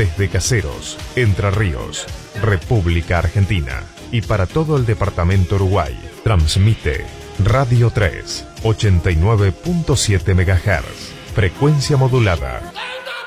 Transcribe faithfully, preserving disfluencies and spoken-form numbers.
desde Caseros, Entre Ríos, República Argentina y para todo el departamento Uruguay. Transmite Radio tres, ochenta y nueve punto siete megahertz, frecuencia modulada.